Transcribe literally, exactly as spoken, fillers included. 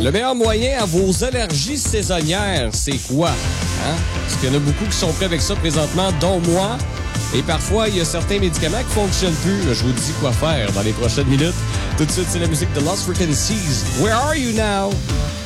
Le meilleur moyen à vos allergies saisonnières, c'est quoi? Hein? Parce qu'il y en a beaucoup qui sont prêts avec ça présentement, dont moi. Et parfois, il y a certains médicaments qui ne fonctionnent plus. Je vous dis quoi faire dans les prochaines minutes. Tout de suite, c'est la musique de Lost Frequencies. Where are you now?